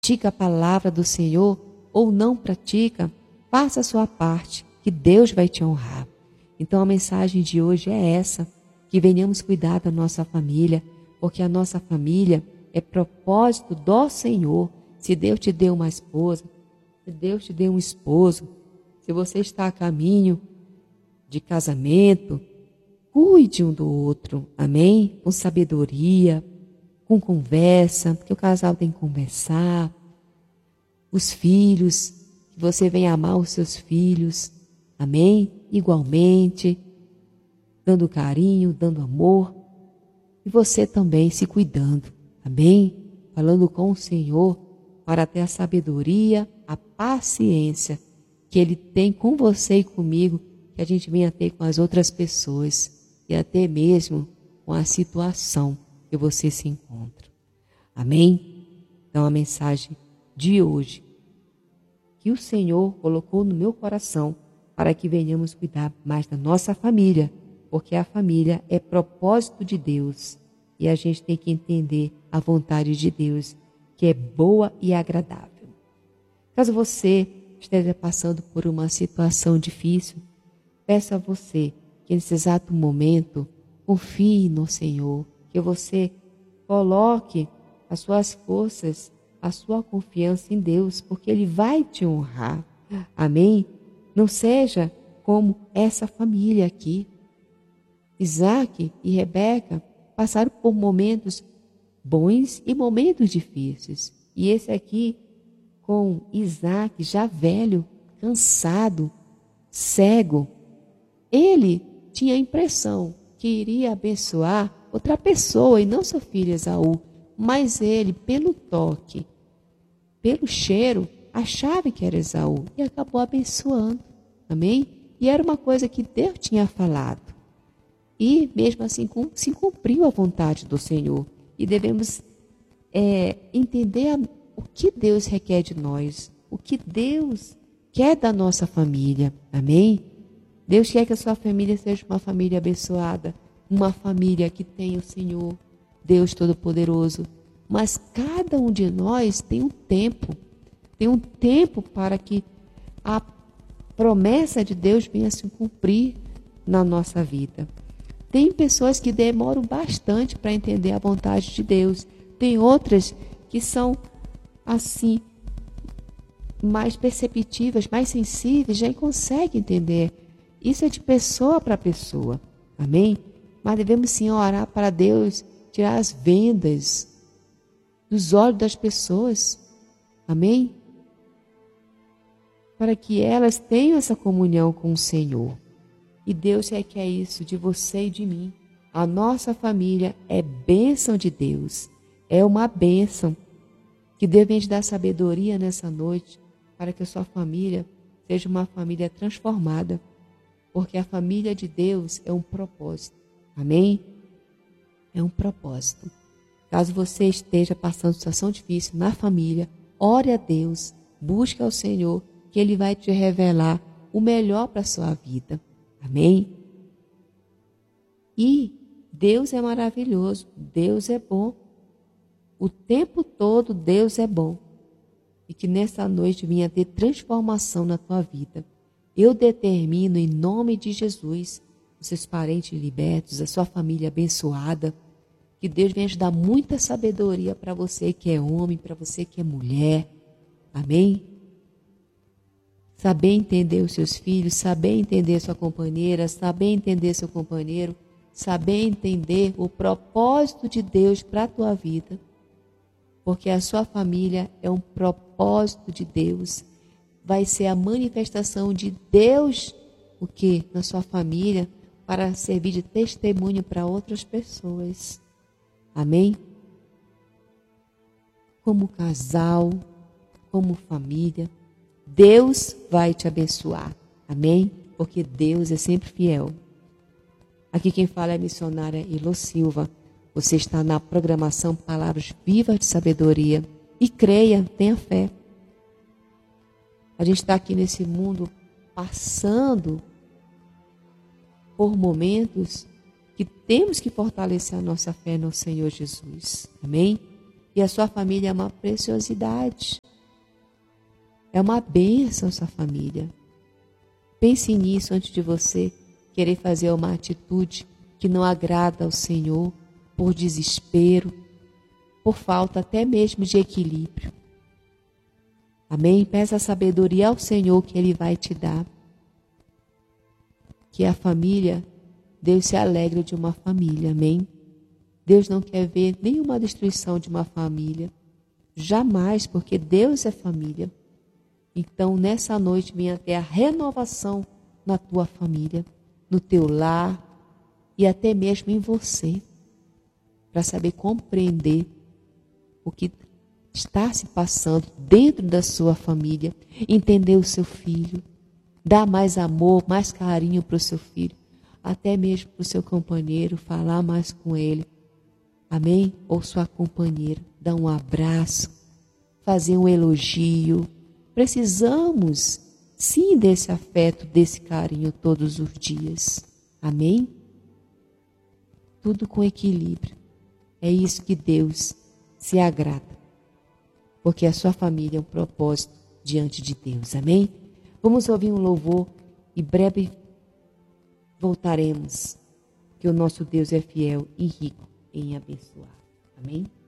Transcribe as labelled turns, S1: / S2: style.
S1: pratica a palavra do Senhor ou não pratica, faça a sua parte, que Deus vai te honrar. Então a mensagem de hoje é essa, que venhamos cuidar da nossa família, porque a nossa família é propósito do Senhor. Se Deus te deu uma esposa, se Deus te deu um esposo, se você está a caminho de casamento, cuide um do outro, amém? Com sabedoria, com conversa, porque o casal tem que conversar. Os filhos, que você venha amar os seus filhos, amém? Igualmente, dando carinho, dando amor. E você também se cuidando, amém? Falando com o Senhor para ter a sabedoria, a paciência que Ele tem com você e comigo, que a gente venha ter com as outras pessoas e até mesmo com a situação que você se encontra. Amém? Então a mensagem de hoje, que o Senhor colocou no meu coração para que venhamos cuidar mais da nossa família, porque a família é propósito de Deus e a gente tem que entender a vontade de Deus, que é boa e agradável. Caso você esteja passando por uma situação difícil, peço a você que nesse exato momento confie no Senhor, que você coloque as suas forças, a sua confiança em Deus, porque Ele vai te honrar. Amém? Não seja como essa família aqui. Isaac e Rebeca passaram por momentos bons e momentos difíceis. E esse aqui, com Isaac já velho, cansado, cego, ele tinha a impressão que iria abençoar outra pessoa e não seu filho Esaú, mas ele, pelo toque, pelo cheiro, achava que era Esaú e acabou abençoando, amém? E era uma coisa que Deus tinha falado. E mesmo assim se cumpriu a vontade do Senhor. E devemos entender o que Deus requer de nós, o que Deus quer da nossa família, amém? Deus quer que a sua família seja uma família abençoada, uma família que tenha o Senhor, Deus Todo-Poderoso. Mas cada um de nós tem um tempo para que a promessa de Deus venha se cumprir na nossa vida. Tem pessoas que demoram bastante para entender a vontade de Deus. Tem outras que são, assim, mais perceptivas, mais sensíveis, já conseguem entender. Isso é de pessoa para pessoa. Amém? Mas devemos sim orar para Deus tirar as vendas dos olhos das pessoas. Amém? Para que elas tenham essa comunhão com o Senhor. E Deus requer isso de você e de mim. A nossa família é bênção de Deus. É uma bênção. Que Deus venha te dar sabedoria nessa noite para que a sua família seja uma família transformada. Porque a família de Deus é um propósito. Amém? É um propósito. Caso você esteja passando situação difícil na família, ore a Deus, busque ao Senhor, que Ele vai te revelar o melhor para a sua vida. Amém? E Deus é maravilhoso, Deus é bom. O tempo todo Deus é bom. E que nessa noite venha ter transformação na tua vida. Eu determino em nome de Jesus, os seus parentes libertos, a sua família abençoada. Que Deus venha te dar muita sabedoria para você que é homem, para você que é mulher. Amém? Saber entender os seus filhos, saber entender sua companheira, saber entender seu companheiro, saber entender o propósito de Deus para a tua vida. Porque a sua família é um propósito de Deus. Vai ser a manifestação de Deus, o que? Na sua família, para servir de testemunho para outras pessoas. Amém? Como casal, como família, Deus vai te abençoar. Amém? Porque Deus é sempre fiel. Aqui quem fala é a missionária Elo Silva. Você está na programação Palavras Vivas de Sabedoria. E creia, tenha fé. A gente está aqui nesse mundo passando por momentos que temos que fortalecer a nossa fé no Senhor Jesus. Amém? E a sua família é uma preciosidade. É uma bênção sua família. Pense nisso antes de você querer fazer uma atitude que não agrada ao Senhor, por desespero, por falta até mesmo de equilíbrio. Amém? Peça a sabedoria ao Senhor que Ele vai te dar. Que a família, Deus se alegra de uma família, amém? Deus não quer ver nenhuma destruição de uma família. Jamais, porque Deus é família. Então, nessa noite, venha ter a renovação na tua família, no teu lar e até mesmo em você, para saber compreender o que está se passando dentro da sua família, entender o seu filho, dar mais amor, mais carinho para o seu filho, até mesmo para o seu companheiro, falar mais com ele, amém? Ou sua companheira, dar um abraço, fazer um elogio. Precisamos, sim, desse afeto, desse carinho todos os dias, amém? Tudo com equilíbrio. É isso que Deus se agrada, porque a sua família é um propósito diante de Deus, amém? Vamos ouvir um louvor e breve voltaremos, que o nosso Deus é fiel e rico em abençoar, amém?